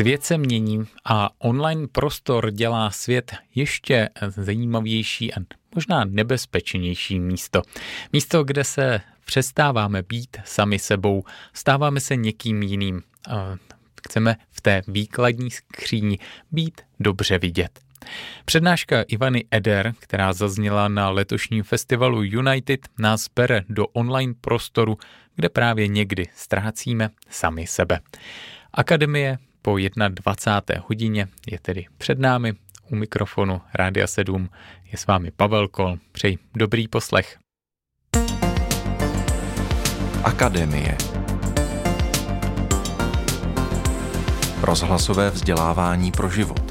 Svět se mění a online prostor dělá svět ještě zajímavější a možná nebezpečnější místo. Místo, kde se přestáváme být sami sebou, stáváme se někým jiným. Chceme v té výkladní skříni být dobře vidět. Přednáška Ivany Eder, která zazněla na letošním festivalu United, nás bere do online prostoru, kde právě někdy ztrácíme sami sebe. Akademie po 21. hodině je tedy před námi. U mikrofonu Rádia 7 je s vámi Pavel Kol. Přeji dobrý poslech. Akademie. Rozhlasové vzdělávání pro život.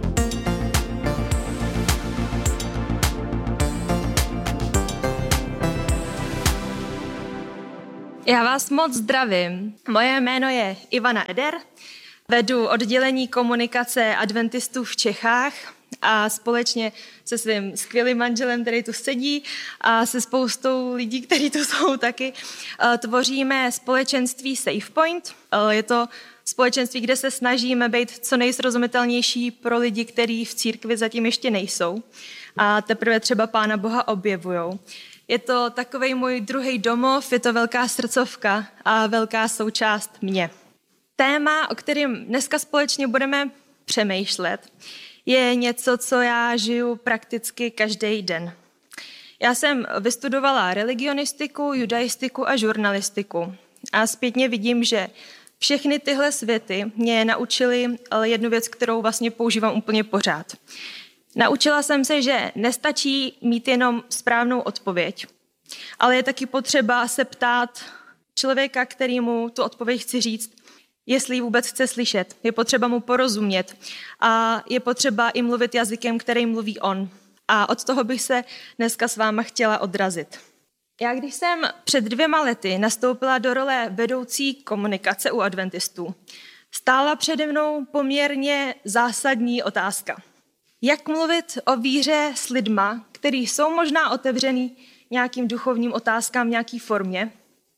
Já vás moc zdravím. Moje jméno je Ivana Eder. Vedu oddělení komunikace adventistů v Čechách a společně se svým skvělým manželem, který tu sedí, a se spoustou lidí, kteří tu jsou taky, tvoříme společenství SafePoint. Je to společenství, kde se snažíme být co nejsrozumitelnější pro lidi, kteří v církvi zatím ještě nejsou a teprve třeba Pána Boha objevujou. Je to takovej můj druhý domov, je to velká srdcovka a velká součást mě. Téma, o kterém dneska společně budeme přemýšlet, je něco, co já žiju prakticky každý den. Já jsem vystudovala religionistiku, judaistiku a žurnalistiku a zpětně vidím, že všechny tyhle světy mě naučily jednu věc, kterou vlastně používám úplně pořád. Naučila jsem se, že nestačí mít jenom správnou odpověď, ale je taky potřeba se ptát člověka, kterýmu tu odpověď chci říct, jestli ji vůbec chce slyšet. Je potřeba mu porozumět a je potřeba i mluvit jazykem, který mluví on. A od toho bych se dneska s váma chtěla odrazit. Já když jsem před 2 lety nastoupila do role vedoucí komunikace u adventistů, stála přede mnou poměrně zásadní otázka. Jak mluvit o víře s lidma, kteří jsou možná otevřený nějakým duchovním otázkám v nějaké formě,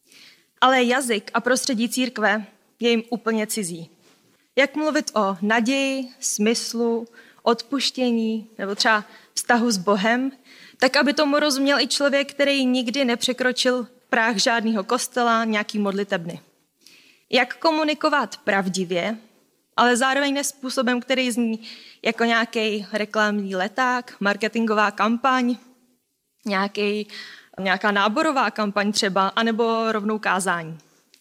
ale jazyk a prostředí církve je jim úplně cizí. Jak mluvit o naději, smyslu, odpuštění nebo třeba vztahu s Bohem, tak aby tomu rozuměl i člověk, který nikdy nepřekročil práh žádného kostela, nějaký modlitebny. Jak komunikovat pravdivě, ale zároveň ne způsobem, který zní jako nějaký reklamní leták, marketingová kampaň, nějaká náborová kampaň třeba, anebo rovnou kázání.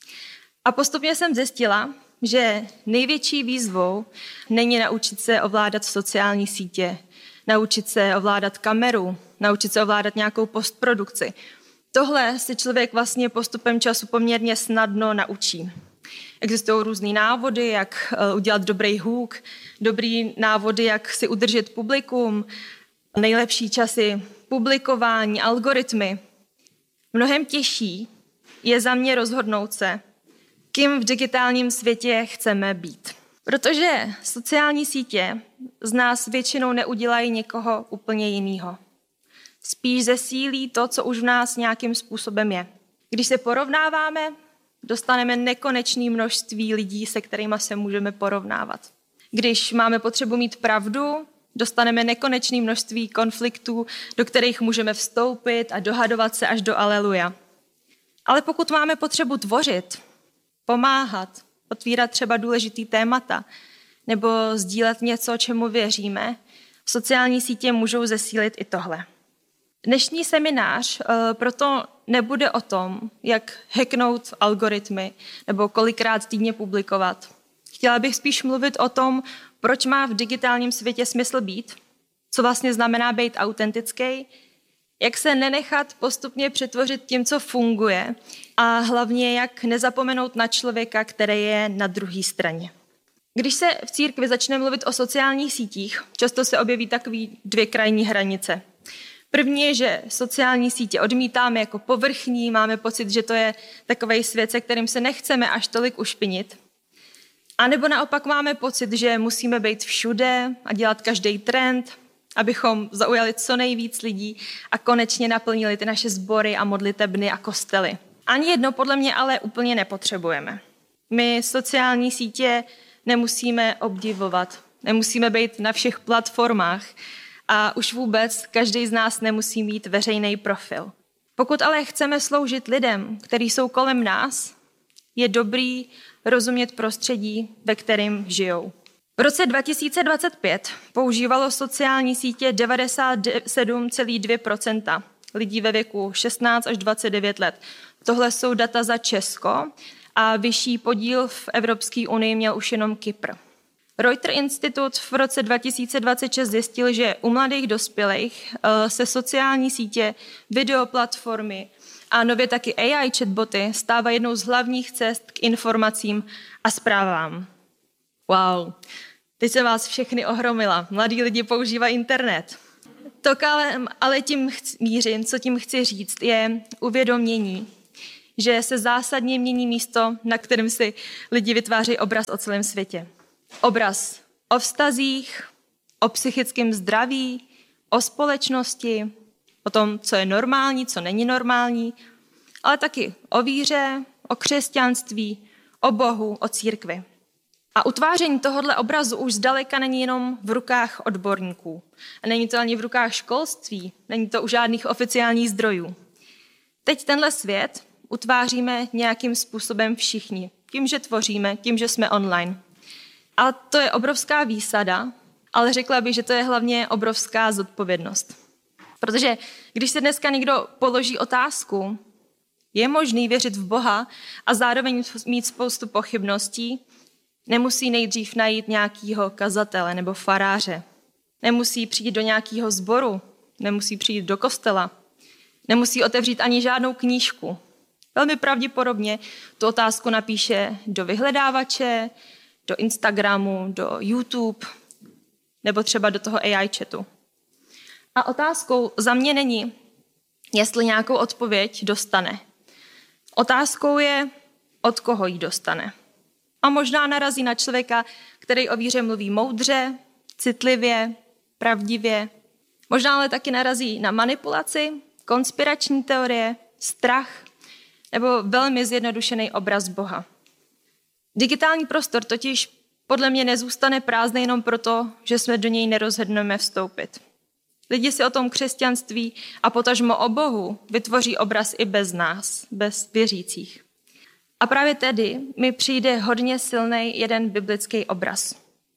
A postupně jsem zjistila, že největší výzvou není naučit se ovládat sociální sítě, naučit se ovládat kameru, naučit se ovládat nějakou postprodukci. Tohle si člověk vlastně postupem času poměrně snadno naučí. Existují různý návody, jak udělat dobrý hook, dobrý návody, jak si udržet publikum, nejlepší časy publikování, algoritmy. Mnohem těžší je za mě rozhodnout se, kým v digitálním světě chceme být. Protože sociální sítě z nás většinou neudělají někoho úplně jiného. Spíš zesílí to, co už v nás nějakým způsobem je. Když se porovnáváme, dostaneme nekonečné množství lidí, se kterými se můžeme porovnávat. Když máme potřebu mít pravdu, dostaneme nekonečné množství konfliktů, do kterých můžeme vstoupit a dohadovat se až do aleluja. Ale pokud máme potřebu tvořit, pomáhat, otvírat třeba důležitý témata nebo sdílet něco, čemu věříme, sociální sítě můžou zesílit i tohle. Dnešní seminář proto nebude o tom, jak hacknout algoritmy nebo kolikrát týdně publikovat. Chtěla bych spíš mluvit o tom, proč má v digitálním světě smysl být, co vlastně znamená být autentický, jak se nenechat postupně přetvořit tím, co funguje a hlavně jak nezapomenout na člověka, který je na druhé straně. Když se v církvi začne mluvit o sociálních sítích, často se objeví takový 2 krajní hranice. První je, že sociální sítě odmítáme jako povrchní, máme pocit, že to je takovej svět, se kterým se nechceme až tolik ušpinit. A nebo naopak máme pocit, že musíme být všude a dělat každý trend, abychom zaujali co nejvíc lidí a konečně naplnili ty naše sbory a modlitebny a kostely. Ani jedno podle mě ale úplně nepotřebujeme. My sociální sítě nemusíme obdivovat, nemusíme být na všech platformách a už vůbec každý z nás nemusí mít veřejný profil. Pokud ale chceme sloužit lidem, kteří jsou kolem nás, je dobrý rozumět prostředí, ve kterém žijou. V roce 2025 používalo sociální sítě 97,2% lidí ve věku 16 až 29 let. Tohle jsou data za Česko a vyšší podíl v Evropské unii měl už jenom Kypr. Reuters Institut v roce 2026 zjistil, že u mladých dospělých se sociální sítě, videoplatformy a nově taky AI chatboty stávají jednou z hlavních cest k informacím a zprávám. Wow, teď jsem vás všechny ohromila. Mladí lidi používají internet. To ale tím mířím, co tím chci říct, je uvědomění, že se zásadně mění místo, na kterém si lidi vytváří obraz o celém světě. Obraz o vztazích, o psychickém zdraví, o společnosti, o tom, co je normální, co není normální, ale taky o víře, o křesťanství, o Bohu, o církvi. A utváření tohohle obrazu už zdaleka není jenom v rukách odborníků. A není to ani v rukách školství, není to u žádných oficiálních zdrojů. Teď tenhle svět utváříme nějakým způsobem všichni. Tím, že tvoříme, tím, že jsme online. A to je obrovská výsada, ale řekla bych, že to je hlavně obrovská zodpovědnost. Protože když se dneska někdo položí otázku, je možný věřit v Boha a zároveň mít spoustu pochybností, nemusí nejdřív najít nějakého kazatele nebo faráře. Nemusí přijít do nějakého sboru, nemusí přijít do kostela, nemusí otevřít ani žádnou knížku. Velmi pravděpodobně tu otázku napíše do vyhledávače, do Instagramu, do YouTube nebo třeba do toho AI chatu. A otázkou za mě není, jestli nějakou odpověď dostane. Otázkou je, od koho ji dostane. A možná narazí na člověka, který o víře mluví moudře, citlivě, pravdivě. Možná ale taky narazí na manipulaci, konspirační teorie, strach nebo velmi zjednodušený obraz Boha. Digitální prostor totiž podle mě nezůstane prázdný jenom proto, že jsme do něj nerozhodneme vstoupit. Lidi si o tom křesťanství a potažmo o Bohu vytvoří obraz i bez nás, bez věřících. A právě tedy mi přijde hodně silný jeden biblický obraz.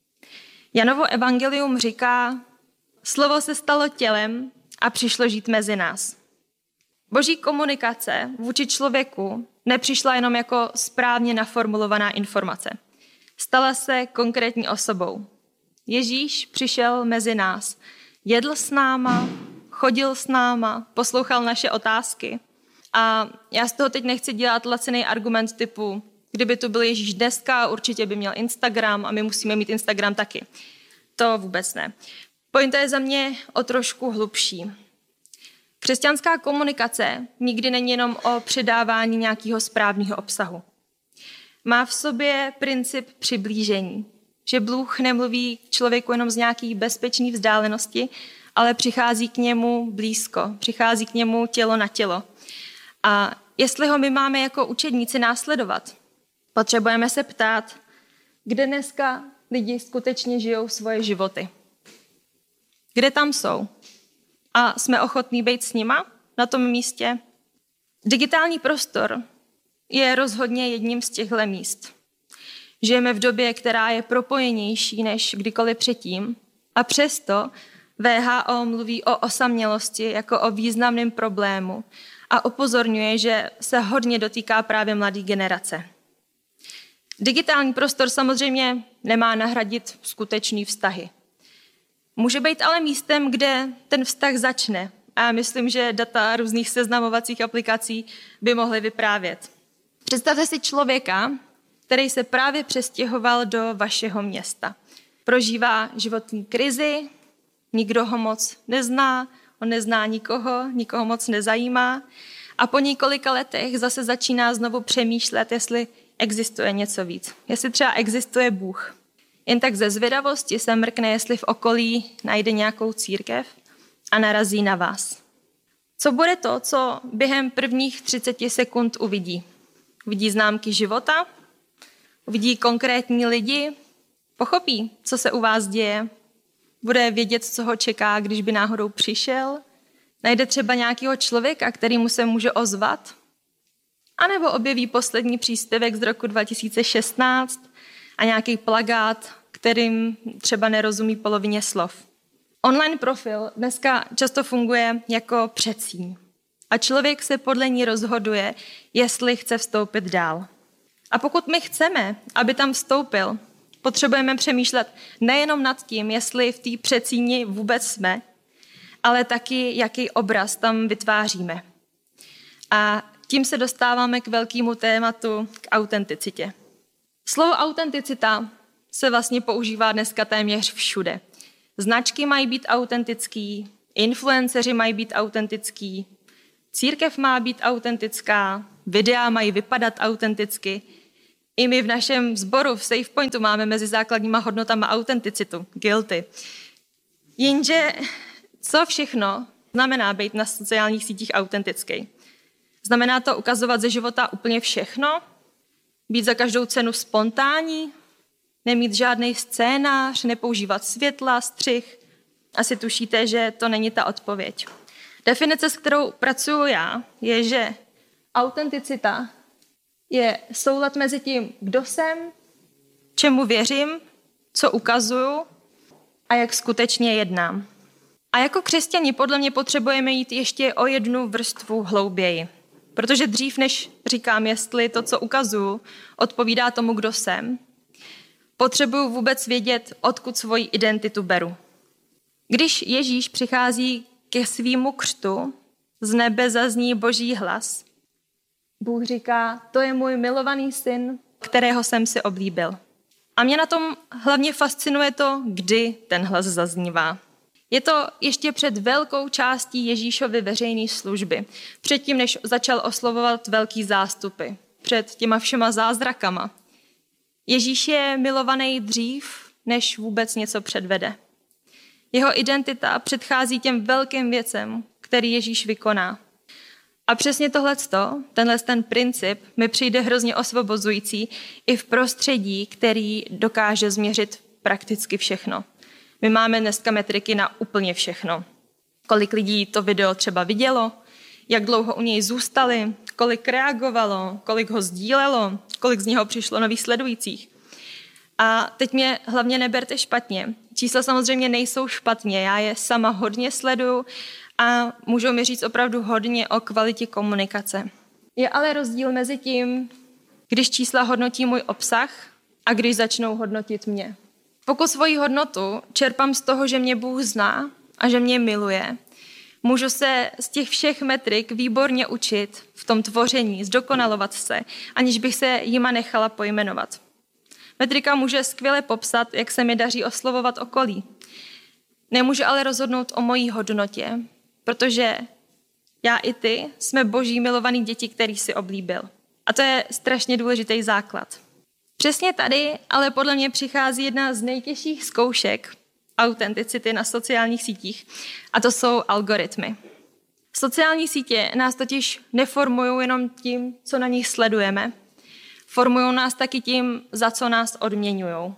Janovo evangelium říká, slovo se stalo tělem a přišlo žít mezi nás. Boží komunikace vůči člověku nepřišla jenom jako správně naformulovaná informace. Stala se konkrétní osobou. Ježíš přišel mezi nás, jedl s náma, chodil s náma, poslouchal naše otázky. A já z toho teď nechci dělat laciný argument typu, kdyby tu byl Ježíš dneska, určitě by měl Instagram a my musíme mít Instagram taky. To vůbec ne. Pointa je za mě o trošku hlubší. Křesťanská komunikace nikdy není jenom o předávání nějakého správného obsahu. Má v sobě princip přiblížení, že Bůh nemluví k člověku jenom z nějaké bezpečné vzdálenosti, ale přichází k němu blízko, přichází k němu tělo na tělo. A jestli ho my máme jako učedníci následovat, potřebujeme se ptát, kde dneska lidi skutečně žijou svoje životy. Kde tam jsou? A jsme ochotní být s nima na tom místě? Digitální prostor je rozhodně jedním z těchto míst. Žijeme v době, která je propojenější než kdykoliv předtím a přesto WHO mluví o osamělosti jako o významném problému a upozorňuje, že se hodně dotýká právě mladé generace. Digitální prostor samozřejmě nemá nahradit skutečný vztahy. Může být ale místem, kde ten vztah začne. A já myslím, že data různých seznamovacích aplikací by mohly vyprávět. Představte si člověka, který se právě přestěhoval do vašeho města. Prožívá životní krizi, nikdo ho moc nezná, on nezná nikoho, nikoho moc nezajímá a po několika letech zase začíná znovu přemýšlet, jestli existuje něco víc, jestli třeba existuje Bůh. Jen tak ze zvědavosti se mrkne, jestli v okolí najde nějakou církev a narazí na vás. Co bude to, co během prvních 30 sekund uvidí? Uvidí známky života, uvidí konkrétní lidi, Pochopí, co se u vás děje, bude vědět, co ho čeká, když by náhodou přišel, najde třeba nějakého člověka, kterýmu se může ozvat, anebo objeví poslední příspěvek z roku 2016 a nějaký plakát, kterým třeba nerozumí polovině slov. Online profil dneska často funguje jako předsíň a člověk se podle ní rozhoduje, jestli chce vstoupit dál. A pokud my chceme, aby tam vstoupil, potřebujeme přemýšlet nejenom nad tím, jestli v té předsíni vůbec jsme, ale taky, jaký obraz tam vytváříme. A tím se dostáváme k velkému tématu, k autenticitě. Slovo autenticita se vlastně používá dneska téměř všude. Značky mají být autentický, influenceři mají být autentický, církev má být autentická, videa mají vypadat autenticky. I my v našem sboru v SafePointu máme mezi základníma hodnotama autenticitu, guilty. Jenže co všechno znamená být na sociálních sítích autentický? Znamená to ukazovat ze života úplně všechno? Být za každou cenu spontánní? Nemít žádný scénář, nepoužívat světla, střih? Asi tušíte, že to není ta odpověď. Definice, s kterou pracuji já, je, že autenticita je soulad mezi tím, kdo jsem, čemu věřím, co ukazuju a jak skutečně jednám. A jako křesťani podle mě potřebujeme jít ještě o jednu vrstvu hlouběji. Protože dřív, než říkám, jestli to, co ukazuju, odpovídá tomu, kdo jsem, potřebuju vůbec vědět, odkud svoji identitu beru. Když Ježíš přichází ke svýmu křtu, z nebe zazní Boží hlas. Bůh říká, to je můj milovaný syn, kterého jsem si oblíbil. A mě na tom hlavně fascinuje to, kdy ten hlas zaznívá. Je to ještě před velkou částí Ježíšovy veřejné služby, předtím, než začal oslovovat velký zástupy, před těma všema zázrakama. Ježíš je milovaný dřív, než vůbec něco předvede. Jeho identita předchází těm velkým věcem, který Ježíš vykoná. A přesně tenhle princip mi přijde hrozně osvobozující i v prostředí, který dokáže změřit prakticky všechno. My máme dneska metriky na úplně všechno. Kolik lidí to video třeba vidělo, jak dlouho u něj zůstali, kolik reagovalo, kolik ho sdílelo, kolik z něho přišlo nových sledujících. A teď mě hlavně neberte špatně. Čísla samozřejmě nejsou špatně, já je sama hodně sleduju a můžou mi říct opravdu hodně o kvalitě komunikace. Je ale rozdíl mezi tím, když čísla hodnotí můj obsah a když začnou hodnotit mě. Pokud svoji hodnotu čerpám z toho, že mě Bůh zná a že mě miluje, můžu se z těch všech metrik výborně učit v tom tvoření, zdokonalovat se, aniž bych se jima nechala pojmenovat. Metrika může skvěle popsat, jak se mi daří oslovovat okolí. Nemůže ale rozhodnout o mojí hodnotě, protože já i ty jsme Boží milovaný děti, který si oblíbil. A to je strašně důležitý základ. Přesně tady ale podle mě přichází jedna z nejtěžších zkoušek autenticity na sociálních sítích a to jsou algoritmy. Sociální sítě nás totiž neformují jenom tím, co na nich sledujeme, formují nás taky tím, za co nás odměňují.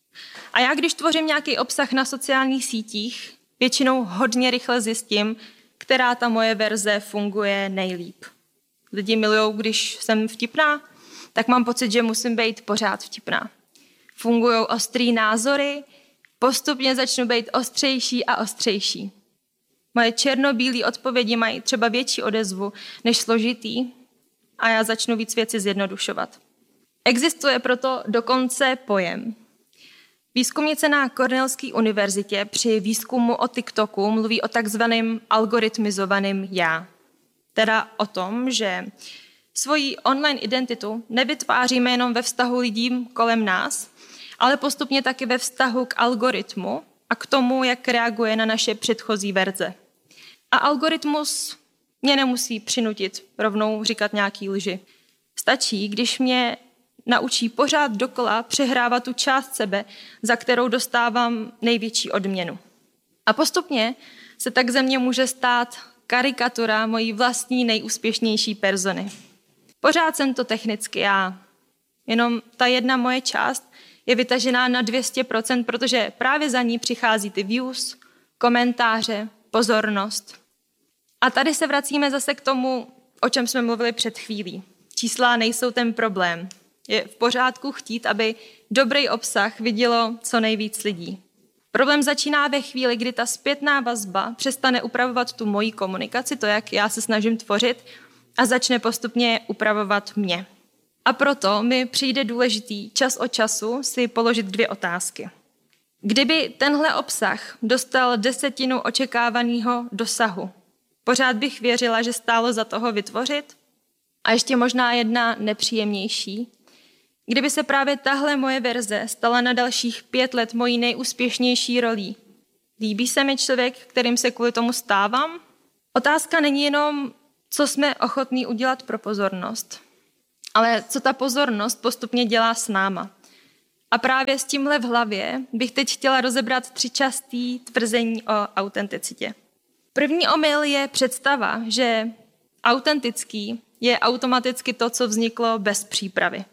A já, když tvořím nějaký obsah na sociálních sítích, většinou hodně rychle zjistím, která ta moje verze funguje nejlíp. Lidi milujou, když jsem vtipná, tak mám pocit, že musím být pořád vtipná. Fungují ostrý názory, postupně začnu být ostřejší a ostřejší. Moje černobílé odpovědi mají třeba větší odezvu než složitý a já začnu víc věci zjednodušovat. Existuje proto dokonce pojem. Výzkumnice na Cornellské univerzitě při výzkumu o TikToku mluví o takzvaném algoritmizovaném já. Teda o tom, že svoji online identitu nevytváříme jenom ve vztahu lidí kolem nás, ale postupně taky ve vztahu k algoritmu a k tomu, jak reaguje na naše předchozí verze. A algoritmus mě nemusí přinutit rovnou říkat nějaký lži. Stačí, když mě naučí pořád dokola přehrávat tu část sebe, za kterou dostávám největší odměnu. A postupně se tak ze mě může stát karikatura mojí vlastní nejúspěšnější persony. Pořád jsem to technicky já. Jenom ta jedna moje část je vytažená na 200%, protože právě za ní přichází ty views, komentáře, pozornost. A tady se vracíme zase k tomu, o čem jsme mluvili před chvílí. Čísla nejsou ten problém. Je v pořádku chtít, aby dobrý obsah vidělo co nejvíc lidí. Problém začíná ve chvíli, kdy ta zpětná vazba přestane upravovat tu moji komunikaci, to, jak já se snažím tvořit, a začne postupně upravovat mě. A proto mi přijde důležitý čas od času si položit 2 otázky. Kdyby tenhle obsah dostal 10% očekávaného dosahu, pořád bych věřila, že stálo za toho vytvořit? A ještě možná jedna nepříjemnější. Kdyby se právě tahle moje verze stala na dalších 5 let mojí nejúspěšnější rolí, líbí se mi člověk, kterým se kvůli tomu stávám? Otázka není jenom, co jsme ochotní udělat pro pozornost, ale co ta pozornost postupně dělá s náma. A právě s tímhle v hlavě bych teď chtěla rozebrat 3 častý tvrzení o autenticitě. První omyl je představa, že autentický je automaticky to, co vzniklo bez přípravy.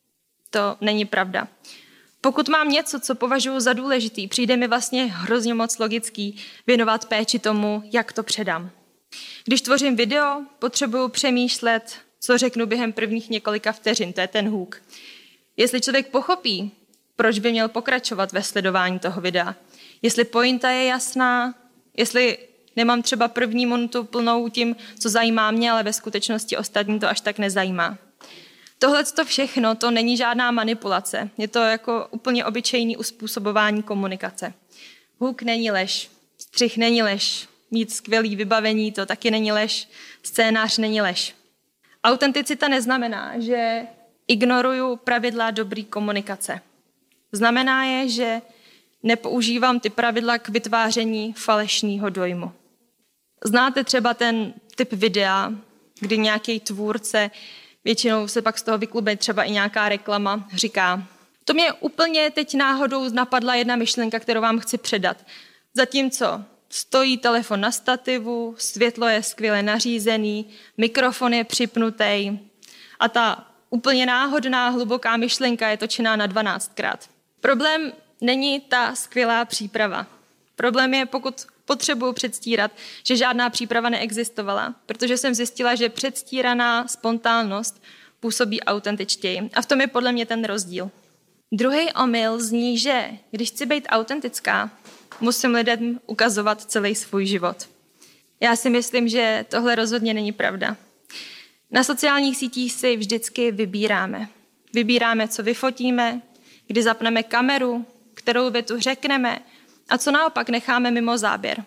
To není pravda. Pokud mám něco, co považuji za důležitý, přijde mi vlastně hrozně moc logický věnovat péči tomu, jak to předám. Když tvořím video, potřebuju přemýšlet, co řeknu během prvních několika vteřin, to je ten hook. Jestli člověk pochopí, proč by měl pokračovat ve sledování toho videa, jestli pointa je jasná, jestli nemám třeba první minutu plnou tím, co zajímá mě, ale ve skutečnosti ostatní to až tak nezajímá. Tohleto všechno, to není žádná manipulace. Je to jako úplně obyčejný uspůsobování komunikace. Hook není lež, střih není lež, mít skvělý vybavení, to taky není lež, scénář není lež. Autenticita neznamená, že ignoruju pravidla dobré komunikace. Znamená je, že nepoužívám ty pravidla k vytváření falešného dojmu. Znáte třeba ten typ videa, kdy nějaký tvůrce, většinou se pak z toho vyklube třeba i nějaká reklama, říká: to mě úplně teď náhodou napadla jedna myšlenka, kterou vám chci předat. Zatímco stojí telefon na stativu, světlo je skvěle nařízený, mikrofon je připnutý a ta úplně náhodná hluboká myšlenka je točená na 12krát. Problém není ta skvělá příprava. Problém je, pokud potřebuji předstírat, že žádná příprava neexistovala, protože jsem zjistila, že předstíraná spontánnost působí autentičtěji. A v tom je podle mě ten rozdíl. Druhý omyl zní, že když chci být autentická, musím lidem ukazovat celý svůj život. Já si myslím, že tohle rozhodně není pravda. Na sociálních sítích si vždycky vybíráme. Vybíráme, co vyfotíme, kdy zapneme kameru, kterou větu řekneme a co naopak necháme mimo záběr.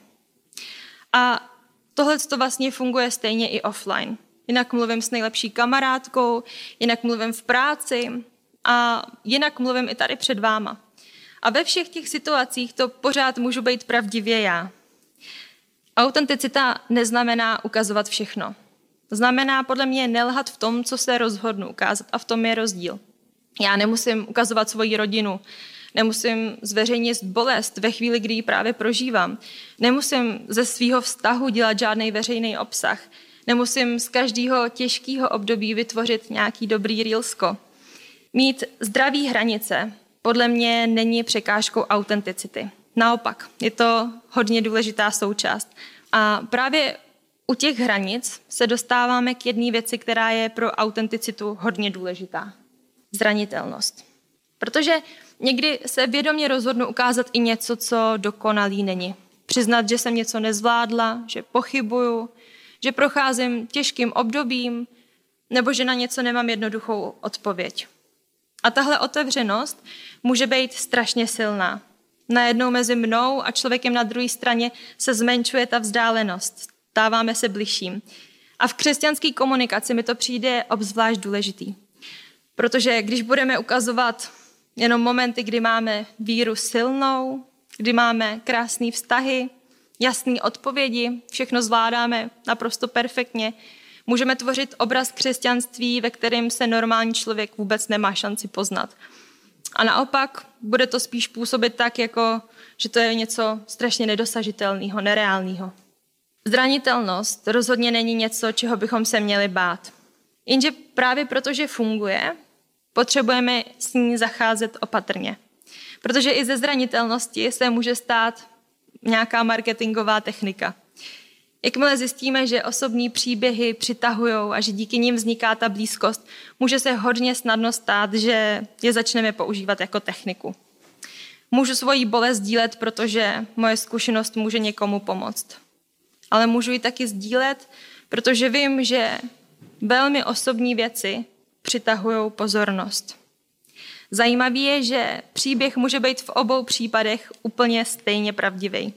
A tohle to vlastně funguje stejně i offline. Jinak mluvím s nejlepší kamarádkou, jinak mluvím v práci a jinak mluvím i tady před váma. A ve všech těch situacích to pořád můžu být pravdivě já. Autenticita neznamená ukazovat všechno. Znamená podle mě nelhat v tom, co se rozhodnu ukázat, a v tom je rozdíl. Já nemusím ukazovat svoji rodinu, nemusím zveřejnit bolest ve chvíli, kdy ji právě prožívám. Nemusím ze svého vztahu dělat žádný veřejný obsah. Nemusím z každého těžkého období vytvořit nějaký dobrý reelsko. Mít zdravý hranice podle mě není překážkou autenticity. Naopak, je to hodně důležitá součást. A právě u těch hranic se dostáváme k jedné věci, která je pro autenticitu hodně důležitá. Zranitelnost. Protože někdy se vědomě rozhodnu ukázat i něco, co dokonalý není. Přiznat, že jsem něco nezvládla, že pochybuju, že procházím těžkým obdobím, nebo že na něco nemám jednoduchou odpověď. A tahle otevřenost může být strašně silná. Najednou mezi mnou a člověkem na druhé straně se zmenšuje ta vzdálenost. Stáváme se bližším. A v křesťanské komunikaci mi to přijde obzvlášť důležitý. Protože když budeme ukazovat jenom momenty, kdy máme víru silnou, kdy máme krásné vztahy, jasné odpovědi, všechno zvládáme naprosto perfektně, můžeme tvořit obraz křesťanství, ve kterém se normální člověk vůbec nemá šanci poznat. A naopak bude to spíš působit tak, jako že to je něco strašně nedosažitelného, nereálného. Zranitelnost rozhodně není něco, čeho bychom se měli bát. Jenže právě protože funguje, Potřebujeme s ní zacházet opatrně. Protože i ze zranitelnosti se může stát nějaká marketingová technika. Jakmile zjistíme, že osobní příběhy přitahují a že díky nim vzniká ta blízkost, může se hodně snadno stát, že je začneme používat jako techniku. Můžu svoji bolest sdílet, protože moje zkušenost může někomu pomoct. Ale můžu ji taky sdílet, protože vím, že velmi osobní věci přitahují pozornost. Zajímavé je, že příběh může být v obou případech úplně stejně pravdivý.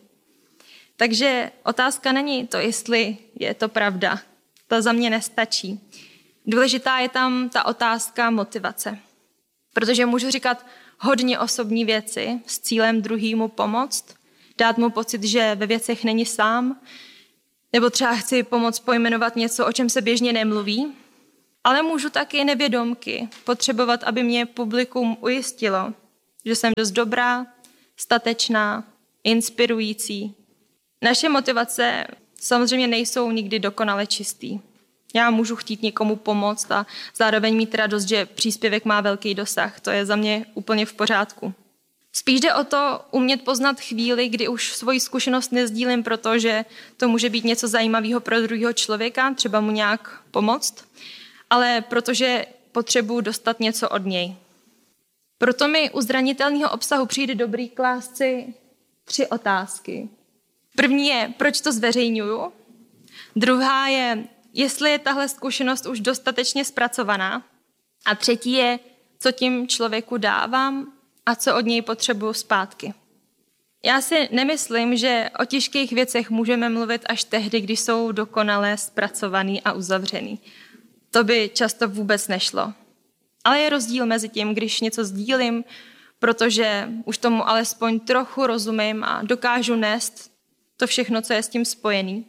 Takže otázka není to, jestli je to pravda. To za mě nestačí. Důležitá je tam ta otázka motivace. Protože můžu říkat hodně osobní věci s cílem druhýmu pomoct, dát mu pocit, že ve věcech není sám, nebo třeba chci pomoct pojmenovat něco, o čem se běžně nemluví, ale můžu taky nevědomky potřebovat, aby mě publikum ujistilo, že jsem dost dobrá, statečná, inspirující. Naše motivace samozřejmě nejsou nikdy dokonale čistý. Já můžu chtít někomu pomoct a zároveň mít radost, že příspěvek má velký dosah. To je za mě úplně v pořádku. Spíš jde o to umět poznat chvíli, kdy už svoji zkušenost nezdílím, protože to může být něco zajímavého pro druhého člověka, třeba mu nějak pomoct, ale protože potřebuji dostat něco od něj. Proto mi u zranitelného obsahu přijde dobrý klást si 3 otázky. První je, proč to zveřejňuju? Druhá je, jestli je tahle zkušenost už dostatečně zpracovaná. A třetí je, co tím člověku dávám a co od něj potřebuju zpátky. Já si nemyslím, že o těžkých věcech můžeme mluvit až tehdy, když jsou dokonale zpracovaný a uzavřený. To by často vůbec nešlo. Ale je rozdíl mezi tím, když něco sdílím, protože už tomu alespoň trochu rozumím a dokážu nést to všechno, co je s tím spojený.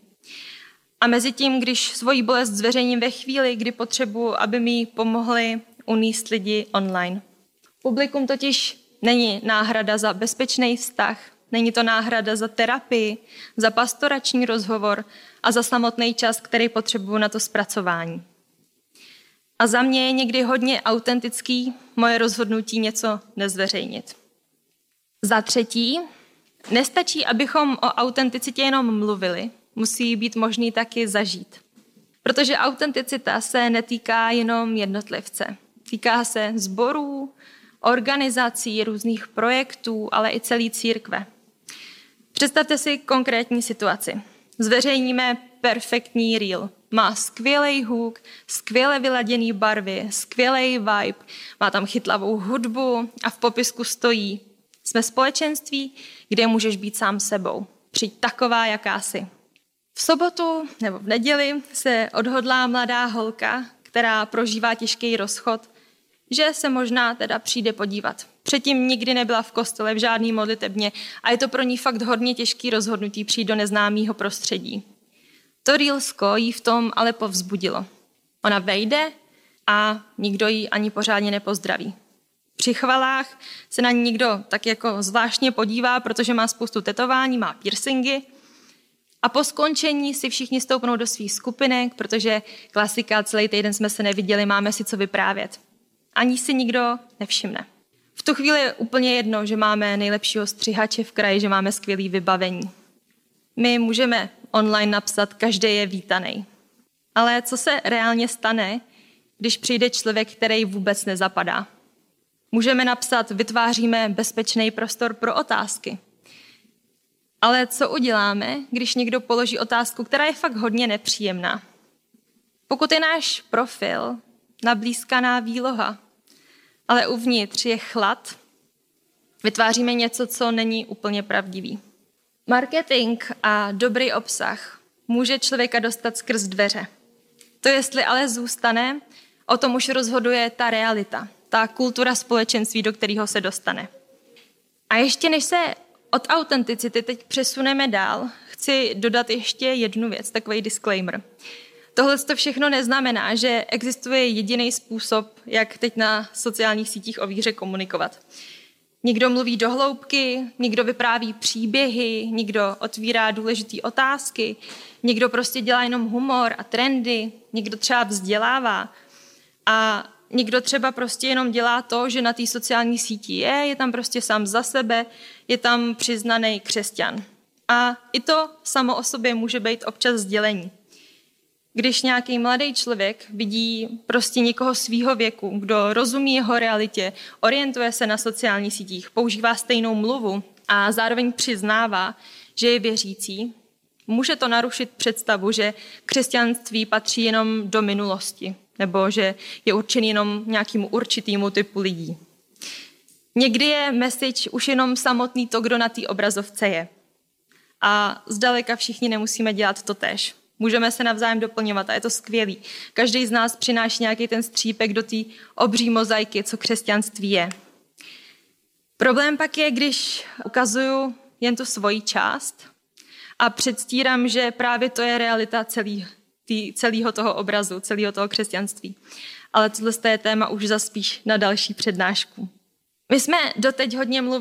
A mezi tím, když svoji bolest zveřejním ve chvíli, kdy potřebuji, aby mi pomohli unést lidi online. Publikum totiž není náhrada za bezpečný vztah, není to náhrada za terapii, za pastorační rozhovor a za samotný čas, který potřebuji na to zpracování. A za mě je někdy hodně autentický moje rozhodnutí něco nezveřejnit. Za třetí, nestačí, abychom o autenticitě jenom mluvili, musí být možný taky zažít. Protože autenticita se netýká jenom jednotlivce. Týká se sborů, organizací, různých projektů, ale i celé církve. Představte si konkrétní situaci. Zveřejníme perfektní reel. Má skvělej hook, skvěle vyladěný barvy, skvělej vibe, má tam chytlavou hudbu a v popisku stojí: jsme společenství, kde můžeš být sám sebou. Přijď taková, jaká jsi. V sobotu nebo v neděli se odhodlá mladá holka, která prožívá těžký rozchod, že se možná teda přijde podívat. Předtím nikdy nebyla v kostele, v žádný modlitebně a je to pro ní fakt hodně těžký rozhodnutí přijít do neznámého prostředí. To reelsko jí v tom ale povzbudilo. Ona vejde a nikdo ji ani pořádně nepozdraví. Při chvalách se na ní někdo tak jako zvláštně podívá, protože má spoustu tetování, má piercingy. A po skončení si všichni stoupnou do svých skupinek, protože klasika, celý týden jsme se neviděli, máme si co vyprávět. Ani si nikdo nevšimne. V tu chvíli je úplně jedno, že máme nejlepšího střihače v kraji, že máme skvělé vybavení. My můžeme online napsat, každý je vítaný. Ale co se reálně stane, když přijde člověk, který vůbec nezapadá? Můžeme napsat, vytváříme bezpečný prostor pro otázky. Ale co uděláme, když někdo položí otázku, která je fakt hodně nepříjemná? Pokud je náš profil nablízkaná výloha, ale uvnitř je chlad, vytváříme něco, co není úplně pravdivý. Marketing a dobrý obsah může člověka dostat skrz dveře. To, jestli ale zůstane, o tom už rozhoduje ta realita, ta kultura společenství, do kterého se dostane. A ještě než se od autenticity teď přesuneme dál, chci dodat ještě jednu věc, takový disclaimer. Tohle to všechno neznamená, že existuje jediný způsob, jak teď na sociálních sítích o víře komunikovat. Někdo mluví do hloubky, někdo vypráví příběhy, někdo otvírá důležité otázky, někdo prostě dělá jenom humor a trendy, někdo třeba vzdělává a někdo třeba prostě jenom dělá to, že na té sociální síti je tam prostě sám za sebe, je tam přiznaný křesťan. A i to samo o sobě může být občas sdělení. Když nějaký mladý člověk vidí prostě někoho svýho věku, kdo rozumí jeho realitě, orientuje se na sociálních sítích, používá stejnou mluvu a zároveň přiznává, že je věřící, může to narušit představu, že křesťanství patří jenom do minulosti nebo že je určený jenom nějakému určitému typu lidí. Někdy je message už jenom samotný to, kdo na té obrazovce je. A zdaleka všichni nemusíme dělat to též. Můžeme se navzájem doplňovat a je to skvělý. Každý z nás přináší nějaký ten střípek do té obří mozaiky, co křesťanství je. Problém pak je, když ukazuju jen tu svoji část a předstírám, že právě to je realita celého toho obrazu, celého toho křesťanství. Ale tohle je téma už zas spíš na další přednášku. My jsme doteď hodně mluvili